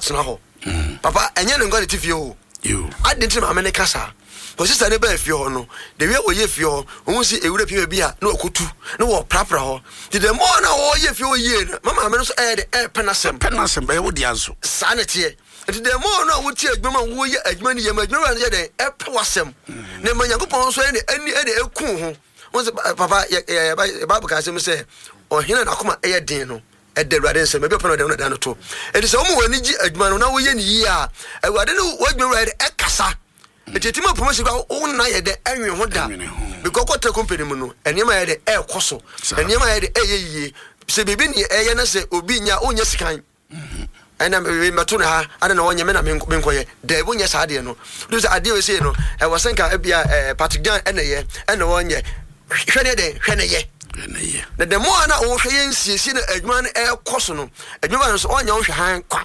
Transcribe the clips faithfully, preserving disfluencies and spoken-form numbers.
watena ho papa enye ne ngode tifie ho you adenti ma me ne kasa ko sister ne ba fie ho no de we wo ye fie ho ohun si ewura pie bia na okotu na wo prapra ho de de mo na wo ye fie ho ye na mama me no so eh de eh penasem penasem ba wo di anso sa ne tie de de mo na wo tie adwuma wo ye adwuma ne ye ma adwuma ne de eh pewasem na ma Nyankopɔn so ne ani e de eku ho won se papa ye Bible ka se me se ohina na koma eh den no e de Awurade nsem be pena de no da no to e de se wo mo wani gi adwuma no na wo ye ne yi a Awurade no wo adwuma Awurade e kasa etima promotion kwa wona ye de anwe ho da because kwata company mu no enema ye de e koso enema ye de e ye se bibi ni e ye na se obi nya onya sikan ana me mato na ha ana na wonye me na me nkoye de bo nya sa de no do se ade we se no e wasenka bia Patrick Dan ene ye ene wonye hwene de hwene ye hwene ye na de mo ana wo hwe ye nsiesie na adwuma no e koso no adwuma no so onya wo hwe han kwa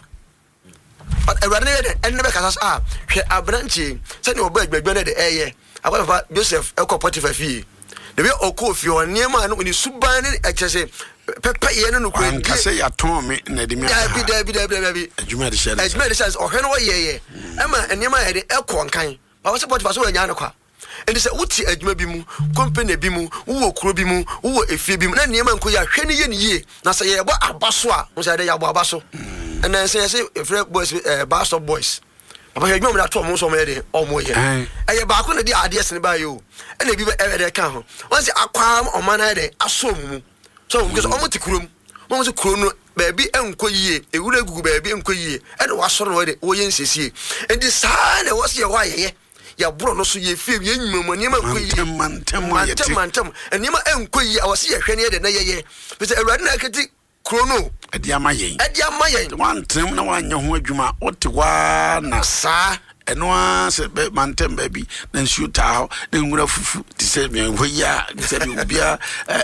but Awurade de enne be kasa ah hwe abranchi se ne oba agbagba ne de eye abafa Joseph ekọ Potiphar fie de be okọ fie o niema no ni suban ne ekese pepe ye no ko an kase ya ton me na de me ya bi da bi da bi da bi adwuma de share adwuma de share o hwe no wo ye ye ema niema ye de ekọ nkan ba se Potiphar so nya no kwa enti se wuti adwuma bi mu company bi mu wo kuro bi mu wo efie bi mu na niema nko ya hwe ne ye ne ye na se ye bo abaso a wo se de ya bo abaso and then say say friend boys uh, Bastard boys papa you remember that to mo so me dey omo ye eh ba ko na dey ades ne ba yo e na bi e dey kan ho won say akwa o man na dey aso mu so because omo ti kurom mo so kuro no ba bi enko yie ewura gugu ba bi enko yie e de wasoro no dey wo ye nsesie and the san e wo se ye wa ye ya bro no so ye fie ye nyuma mo niema ko yie man tem man tem man tem and niema enko yie a wo se ye hwe ne dey na ye ye because Awurade na kati krono edi amayen edi amayen wan tem na wan nya ho adwuma wote wa na sa eno a se be mantem ba bi na nsu ta ho na nwura fufu ti se me hoya ti se bi obia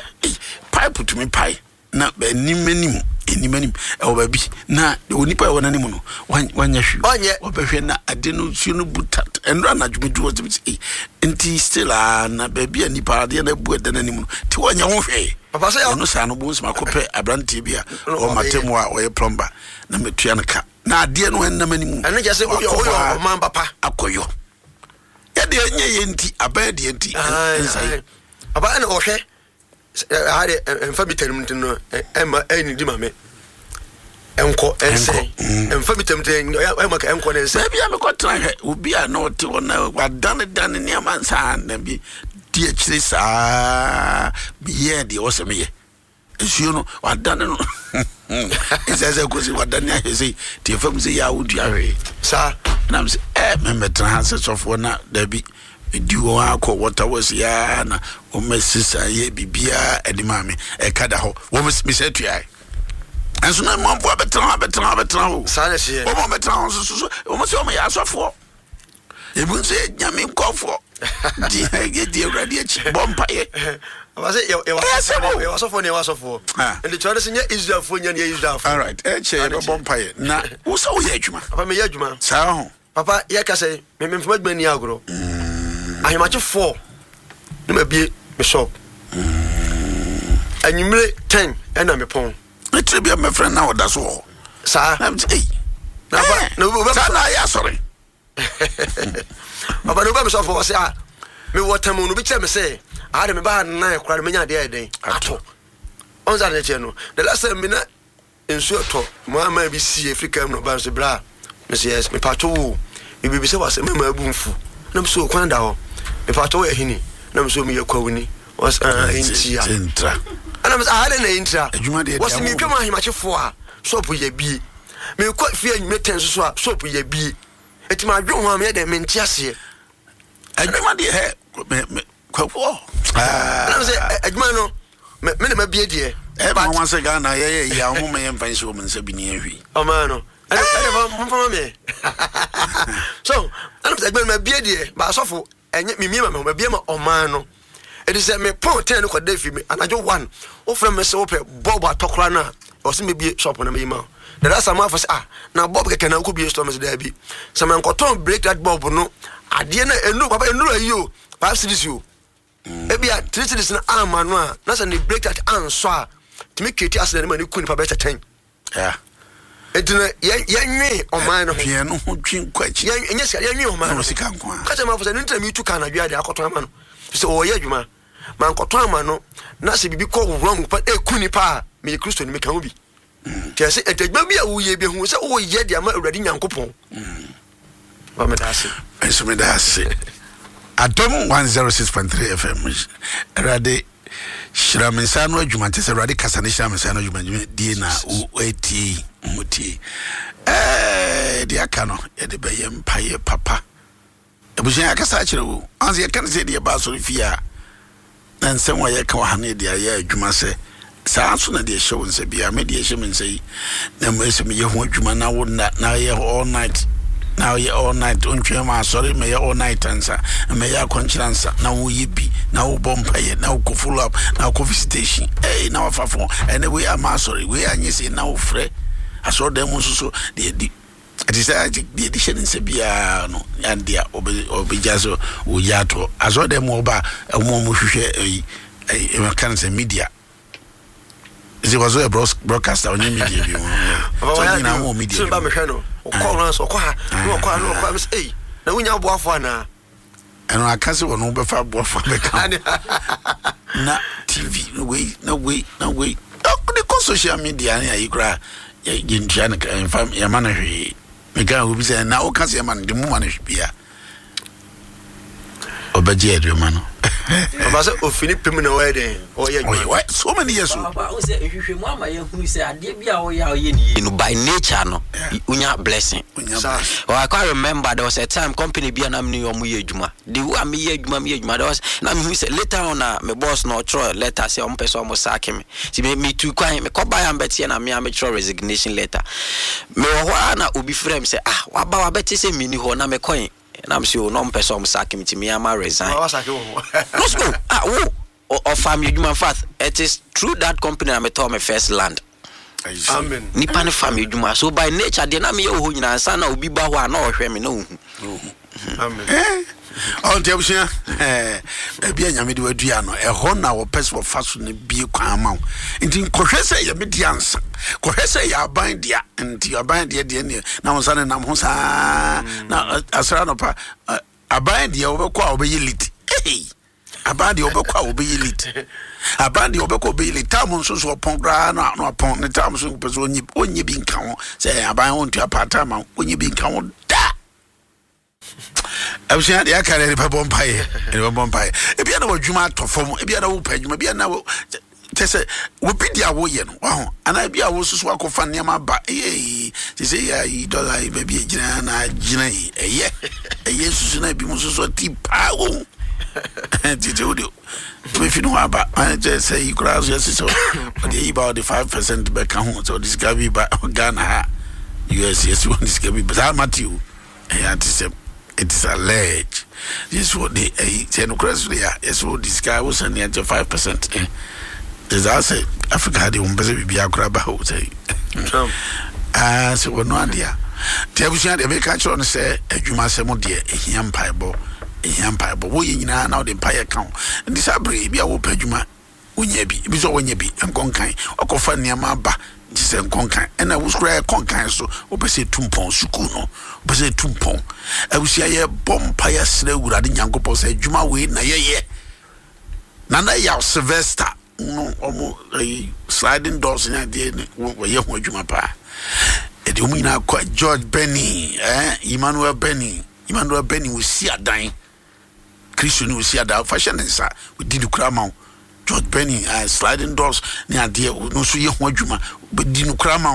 pipe to me pai na be nimanim enimanim e wo ba bi na oni pai wona nim no wanya hwi onye wo be hwe na ade no su no butat enra na dwumedu wo ti enti still a na ba bi ani pa ade na bu ade na nim no ti wanya ho hwe papa say no sa no bo nsma kope abrante bia o matemu a o ye plumber na metua no ka na ade no en na manimu ene je say o yo man papa akoyo ya de enye ye nti aba de nti nsai papa ene o hwe ha de emfa bitanim no ema eni di mame enko ense emfa bitanim e ma ka enko ense bia me ko tra hwe obi a no te wona wadan dan ne amansa na bi die chire sa biye de oseme ye nsuo no wadane no ese ko si wadane ahese tie fam se ya wudi ahwe sa na mse eh me metra se sofo na da bi edi wo akọ water was ya na o mesisa ye bibia edima me e kada ho wo me se tuai enso na mo bo betra betra betra ho sa na se o mo betra ho so so o mo se o me ya sofo ebun se nyame nkofo di ge di Awurade achi bompaye aba se e wa e wa sofo ne wa sofo and the church nya Israel fo nya ne Israel fo all right e che bompaye na wo so ye adwuma papa me ye adwuma sa ho papa ye ka say me me fama adwuma ni agro ahimache four ne ma bie me shop anyimre ten e na me pon e tre bia me friend na oda so sa na eh na ba no ba sa na ya sorry papa no ba me so for say ah me water mo no bi che me say ah de me ba na e kwara me nya de e den ato on za de che no the last time me na ensu to mo ama bi si Africa no ba so bra me say yes me pato wo me bi se wase me ma abunfu na me so kwan da ho me pato wo ehini na me so me yakwawuni was entia entra ana me ah de na entra adwuma de was me twama ahimache fo a shop ye bi me ko fie me ten so a shop ye bi etima adwo ho am ye de me ntiase adwuma de he me kwafo ah na say adwuma no me me ma bie de e ba wan se Ghana ye ye ya ho me ye mfa nso mo nsa bi ni ahwi o ma no ene ene mo mo me so ana say adwuma ma bie de ba sofo enye me mi ma me bie ma o ma no e dey say me pon ten ko da fi me anajo one o fra me se wo pe bob atokra na o se me bie shop na me ma the last time I was ah na bob keke na ko bie store me da bi se me nkoton break that bob no ade na enu papa enu ayo five cities yo ebia three cities na ama no a na se ne break that answer to make it as the man ku ni pa better ten yeah Etuna ye yenwe oman no hwe no ho twin kwachi ye nya sia yenwe oman no sika nko a ka se ma fo se ntra mi tu kana dua de akoto ama no se o ye adwuma man koto ama no na se bibi ko wrong pa e kuni pa me Kristo ni me kan obi ti se etagba bi a wo ye bi hu se o ye de ama awurade nyankopon ba me da se eso me da se Atom one oh six point three F M Rade Shiramisano adwuma te se Rade Kasane Shiramisano adwuma die na o eti muti eh dia kano ye de beye mpaye papa ebujen akasa kire wo anse ye kan se de ba so fia na nsem wa ye kan wa hane de ya adwuma se saa so na de show nse bia me de hye me nse na mo ese me ye ho adwuma na wo na ye all night now ye all night on twema sorry me ye all night answer me ye konchiransa na wo yibi na wo bompaye na wo ko follow up na wo visitation eh na wo fafo and we am sorry we anyese na wo frɛ aso dem so de di ati say de di hye nse bia no and dia obe obejaso wo yato aso dem oba mo mo hwehwe eh e kan say media is it was a broadcaster on media bi mo so ni na mo media so ba me hwe no o call no so kwa no kwa no kwa me say na wunya boafo ana eno akase wo no be fa boafo be kan na T V no way no way no way the social media na yikra ye ntia na fam ya mana hwe me ga obi say na o kase ya man de mu mana hwe bia obaje adwuma no Baba say ofini pem na we den o ye adwuma so many years Baba o say hwehwe mu ama ye hu say ade bia o ya o ye ni no by nature no unya blessing oh I can remember there was a time company bia na me no ye adwuma the who am ye adwuma me adwuma there was na me hu say later on na me boss no throw letter say on person mo sack me see me me too kwan me ko buy am betie na me am throw resignation letter me ho na obi frame say ah wa ba wa beti say me ni ho na me coin na am say o no person mo sack me ti me am resign wa sack wo no school ah wo of family adwuma fact it is through that company na me told my first land. Amen. Nipa ne family adwuma so by nature de na me ye ho nyina ansa na obi ba ho a na ohwe me na ohu. Amen. Eh on tebusia eh bia nyame de wadua no e ho na wo pese wo faso ne bie kwan ma nti kohwese ye medi ansa kohwese ya aban dia nti aban dia de ne na wonsa ne nam ho sa na asra no pa aban dia wo be kwa wo be elite eh aban dia wo be kwa wo be elite aban dia wo be kwa wo be elite tam nso so pon gra na na pon ne tam so pese onyi onyi bi nka ho se aban ho ntua pata ma onyi bi nka ho da I was saying, I can't have a bompire, and a bompire. If you know what you might perform, if you know what you may be now. Tese we be dia wo ye no wa and I be a wo so ko fa ne ma ba eh she say ya yi dollar baby gina na gina yi eh eh yesu na bi mo so ti pa wo tete wo do we fi no aba I just say you cross yes so the about the five percent back home so this guy be ba Ghana U S yes one this guy be but Matthew eh anti it is alleged this what the eh say no cross there yes what this guy was near to five percent eh is I say Africa de umbeze bibia kura ba ho say ah so no adia te abusia de make sure no say adwuma semo de ehia mpaebo ehia mpaebo wo ye nyina na de mpae kan ndi sabre bia wo padwuma wonya bi bi so wonya bi enkonkan okofa niam ba ndi se enkonkan ena wo skura enkonkan so obese tumpon suku no obese tumpon abusia ye bompae sere wurade nyankopɔ say adwuma we na ye ye nana ya Sylvester no omo sliding doors na de wo ye ho adwuma pa e de omina kwa George Benny eh Emmanuel Benny Emmanuel Benny wo si adan Christian wo si adan fashion nsa we di nukura ma George Benny uh, sliding doors na de no so ye ho adwuma be di nukura ma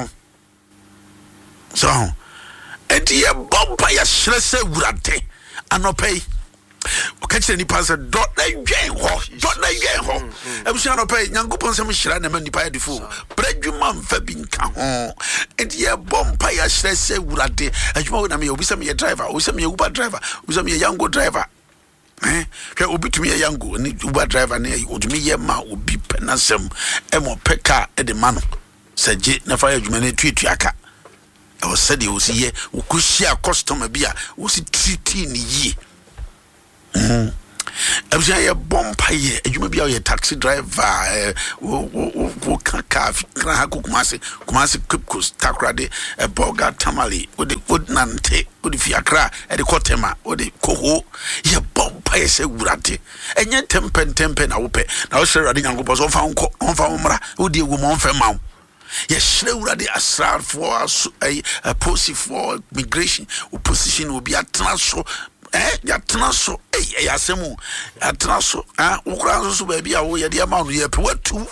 so e de ye bomba ya shrese wurade anopai okachire ni pastor dot na dwen ho dot na dwen ho ebusia no pay nyankopon sem hira na manipa ya defo bradwuma mfa bi nka ho enti ye bompa ya shrese wurade adwuma wo na me obisa me driver obisa me Uber driver obisa me Yango driver eh hwe obitumi ye Yango ni Uber driver na obitumi ye ma obi penasem e mo peka e de ma no saje na fa adwuma na tuatu aka e wo sade wo si ye wo kuhia customer bia wo si treat ni yi Mm. Abusua ye bompa ye adwuma bia ye taxi driver wo wo wo kaka fikra ha Kumasi Kumasi Kipkos takrade e boga tamale wo de wodnante wo de fiakra e de kotema wo de koho ye bompa ye se wurade enye tempen tempen na wo pe na wo hwe Awurade Nyankopɔn so fa nko on fa mra wo de egu mo on fa mawo ye hwe Awurade asrar for a policy for migration opposition will be atena so eh ya tena so eh ya semu atena so ah ukura so so ba bia wo ye de ma no ye pe watu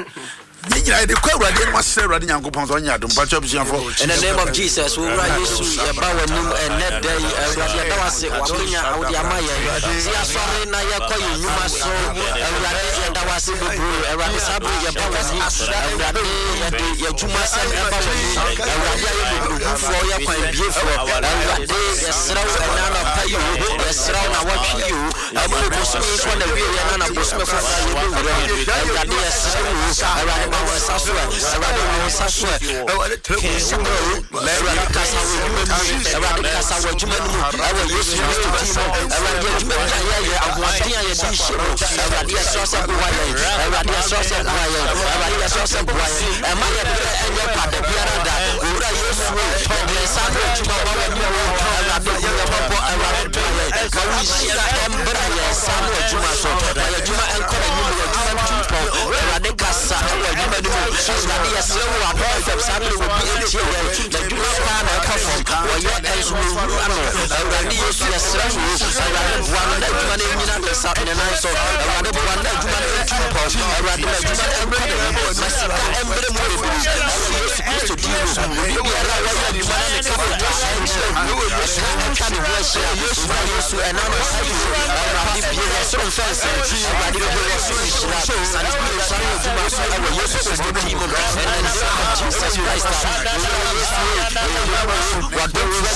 Nina de kwa Awurade no asere Awurade Nyankopɔn so nya dum pacho busuafo in the name of Jesus we ra Yesu ye ba wanum and day Awurade da wase wakonya awde amaye si asore na ye koyi nyuma so Awurade da wase bebru Awurade sabu ye ba wase Awurade ye de ye juma sam e ba wani Awurade ye bebru fo ye kwan biefo Awurade ye sraw na na payo ye sraw na watwi yo amu bosumi so na wie ye na na bosumi fo fa ye bebru Awurade ye sraw Awurade I was so I was so I was kesa Awurade kasa wo Awurade kasa wo juma no awo Yesu Kristo ti Awurade juma ya ya agwade ya di shiro Awurade ya so se bua ya Awurade ya so se bua ya Awurade ya so se bua ya e ma ya bere enye kwade biara da owura Yesu to le sa no juma ba wa ni Awurade ya babo Awurade to ya ka wi shira embra ya sa no juma so ya juma enkora ni ya juma tupo Awurade kasa Awurade yes you are perfect sabe wo bi etie na dwuma pa na ka fo wo ye enso wo ano Awurade Yesu yesra wo Awurade bua na dwuma na nyina de sa ne nan so Awurade bua na dwuma na tupo Awurade na dwuma na embre na sika embre mu be Yesu Kristo di wo bi ara wa ya dwuma na ka fo wo sa enso wo Yesu ka de wo sa Yesu Yesu ena na sa Awurade bi Yesu fense Awurade bi Yesu shira sa ni bi sa wo dwuma so Yesu Kristo di wo and Jesus Christ what do we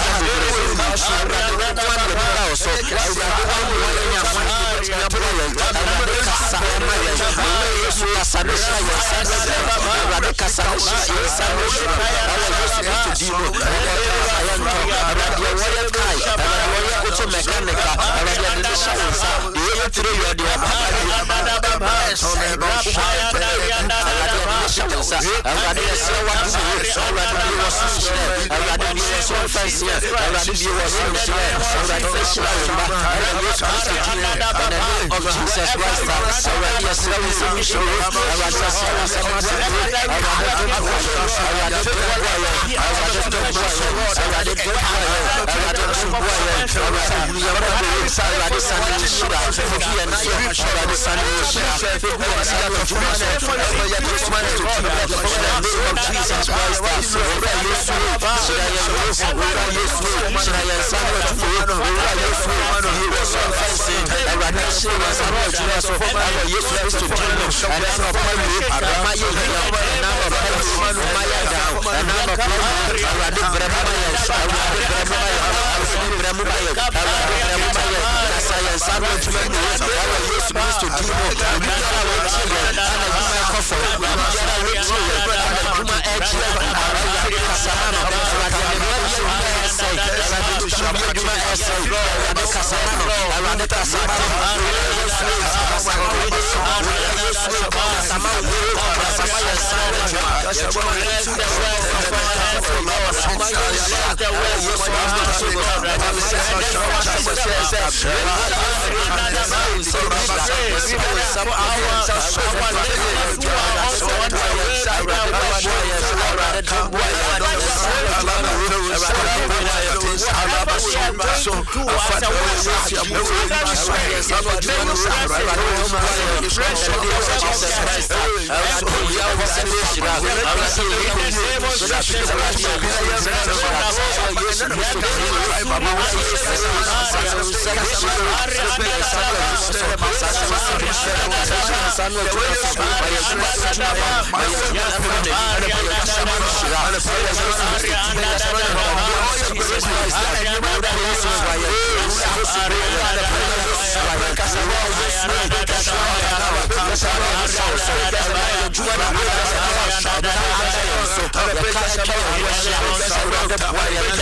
Awurade yesi wa du Awurade bi wo so shire Awurade bi wo so fancy Awurade bi wo so shire Awurade bi shire ba Awurade Yesu Kristo di in the name of Jesus Christ Awurade yesi wa so shire Awurade yesi wa so ma se Awurade do wo Awurade do wo Awurade do wo Awurade do wo Awurade do wo Awurade bi wo Awurade sani shira bi en so Awurade sani shira bi en so Awurade to the name of Jesus Christ, Ora Yesu, Shira Yesu, Ora Yesu, Shira Yesu, Ora Yesu, He was so fancy, Awurade Shira Yesu, Ora Yesu Kristo Dino, and now of Pali, Maya, and now of Pali, Maya down, and now of Pali, Awurade Bremaya, Awurade Bremaya, Awurade Bremaya, Awurade Bremaya, Nasaya Samu Jumani, Ora Yesu Kristo Dino, Mujara Wechiya, Ana Juma Kofo, Mujara Wechiya, Juma Edge, Awurade Kasana, Awurade Yesu Essay, Awurade Juma Essay, Awurade Kasana, Awurade Kasana, Yesu Kasana, Yesu Kasana,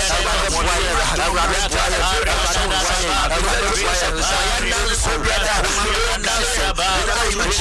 Awurade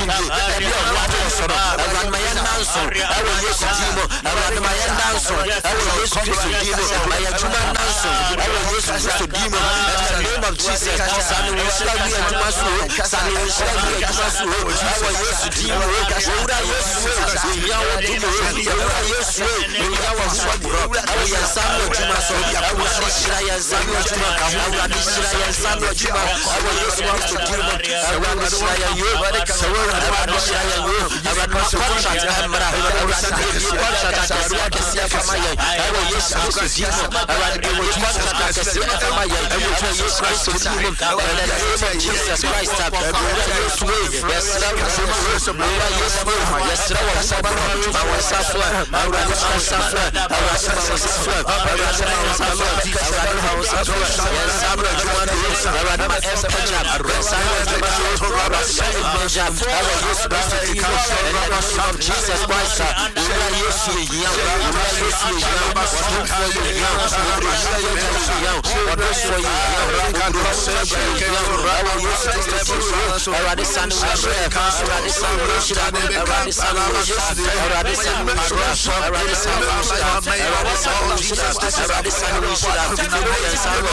asundie ebi ɔwate ɔsoro awurade ma yɛn nanso ɛwɔ yesu dimo awurade ma yɛn nanso ɛwɔ yesu kristo dimo ma yɛn juma nanso ɛwɔ yesu kristo dimo in the name of Jesus sanu wosira wi adwuma so sanu wosira wi adwuma so ɛwɔ yesu dimo owura yesu yɛnya wɔ dimo owura yesu yɛnya wɔ sobro ɛwɔ yɛn sanu adwuma so awurade hyira yɛn sanu adwuma awurade hyira yɛn sanu adwuma ɛwɔ yesu kristo dimo awurade hyira yɛn yo awurade hyira yɛn yo awurade contract amra awurade di contract awurade si afama yɛn ɛwɔ yesu kristo dimo awurade di contract si afama yɛn ɛwɔ yesu kristo dimo in the name of Jesus Christ awurade yesu we yɛsra wo awurade yesu we yɛsra wo sabara awɔ safo awurade ma wo safo awurade ma wo safo awurade ma wo safo awurade ma wo safo yɛsabra adwuma no awurade ma ɛmpagya yɛsabra adwuma no awurade ma ɛmpagya ɛwɔ yesu kristo dimo in the name of Jesus Christ owura yesu yɛyia owura yesu yɛyia ɔdomfoɔ yɛyia owura yesu yɛyia ɔdomfoɔ yɛyia ɔdomfoɔ yɛyia ɛwɔ yesu kristo dimo awurade sanu wɔhyira awurade sanu wɔhyira awurade sanu wɔhyira awurade sanu wɔhyira awurade sanu wɔhyira awurade sanu wɔhyira awurade sanu wɔhyira yɛn sanu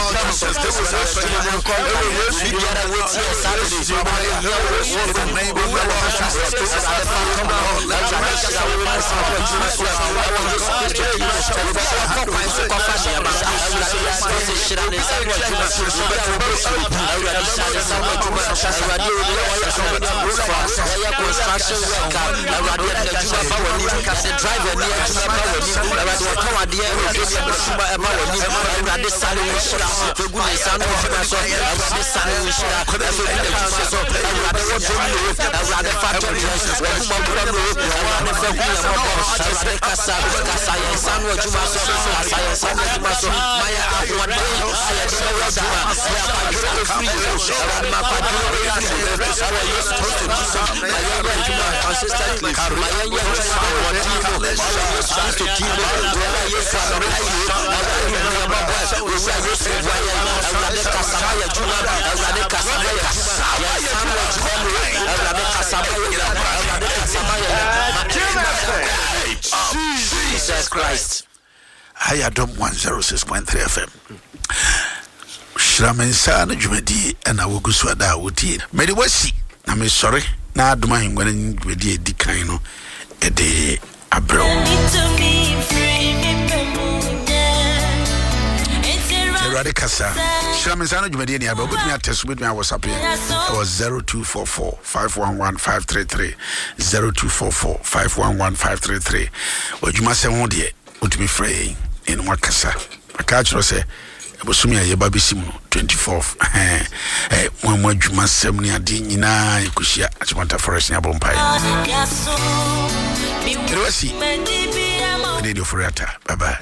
wɔhyira ɛwɔ yesu biara wɔtie sanu de yɛyia wɔ yesu name of Jesus awurade fa kɔma awurade hyira wo ma sa wɔ adwuma so ɛwɔ yesu kristo dimo ɛwɔ kɔkwan so kɔfa hyɛma awurade yɛsɛ hyira ne nsa wɔ adwuma awurade bɛsi awurade hyira ne nsa wɔ adwuma awurade obi ɔyɛ sɔrɔ ɛyɛ construction worker awurade yɛde adwuma ba wɔ nim kase driver ne adwuma ba wɔ nim awurade wɔtɔn adeɛ ɛwɔde yɛ adwuma ɛba wɔ nim awurade sane wo hyira fegu ne nsa no adwuma so awurade sane wo hyira ɛfegu ne adwuma so awurade wɔdom no awurade fa tɔ ne wɔbuma bura no awurade fa hu yɛ mɔbɔ awurade kasa kasa yɛn nsa no adwuma so kasa yɛn nsa no adwuma so ma yɛ ahoɔden ayɛ de bɛwɔ adwuma yɛ akwadwerɛ ɛfiri awurade ma akwadwerɛ ɛfiri awɔ yesu kristo dimo ma yɛnyɛ adwuma consistently ma yɛnyɛ adwuma ahoɔden mu awɔ yesu kristo dimo owura yesu anɔpa yie awurade hu yɛ mɔbɔ owura yesu bua yɛn awurade kasa ma yɛ adwuma awurade kasa ma yɛ adwuma yɛnsa no adwuma mu awurade kasa ma yɛ awurade kasa ma yɛ Jesus Christ. Hayadom one oh six point three F M. Shramensa na dwumadi na wogusu ada wotie. Mede wasi na me sori na adoma hingwana dwumadi edi kan no e de abrew. Erade kasa. Shramensa na dwumadi ni aba obetumi ateso betumi WhatsApp e. It was zero two four four five one one five three three zero two four four five one one five three three. Wadwuma se ho de utumi frɛ in wakasa. Aka kyerɛ sɛ ebosumi a yeba besim no twenty-fourth eh eh mo mo adwuma sem ne ade nyina ekohia Achimota Forest nya bompai Kirwasi Radio Furata bye bye.